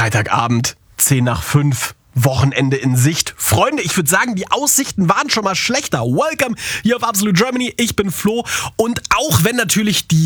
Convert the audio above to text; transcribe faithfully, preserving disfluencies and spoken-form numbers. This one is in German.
Freitagabend, zehn nach fünf. Wochenende in Sicht. Freunde, ich würde sagen, die Aussichten waren schon mal schlechter. Welcome hier auf Absolute Germany. Ich bin Flo. Und auch wenn natürlich die